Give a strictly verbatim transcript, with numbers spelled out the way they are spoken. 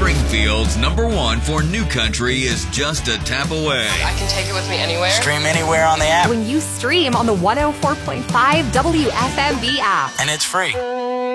Springfield's number one for new country is just a tap away. I can take it with me anywhere. Stream anywhere on the app. When you stream on the one oh four point five W F M B app. And it's free.